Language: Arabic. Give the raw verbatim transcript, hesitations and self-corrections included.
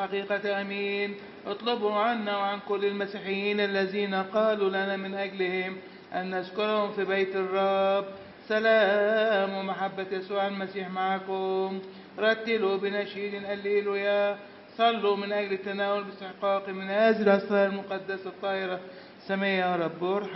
بالحقيقة أمين. اطلبوا عنا وعن كل المسيحيين الذين قالوا لنا من أجلهم أن نذكرهم في بيت الرب. سلام ومحبة يسوع المسيح معكم. رتلوا بنشيد هللويا. صلوا من أجل التناول باستحقاق من هذه الأسرار المقدسة الطاهرة. سمي يا رب